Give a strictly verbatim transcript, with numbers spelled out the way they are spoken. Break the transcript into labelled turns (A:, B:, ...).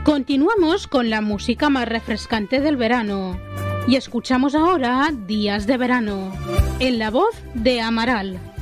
A: Continuamos con la música más refrescante del verano y escuchamos ahora Días de Verano, en la voz de Amaral.